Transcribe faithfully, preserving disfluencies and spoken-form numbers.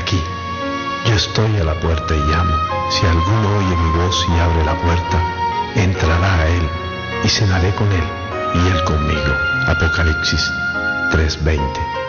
aquí, yo estoy a la puerta y llamo. Si alguno oye mi voz y abre la puerta, entrará a él y cenaré con él y él conmigo. Apocalipsis tres veinte.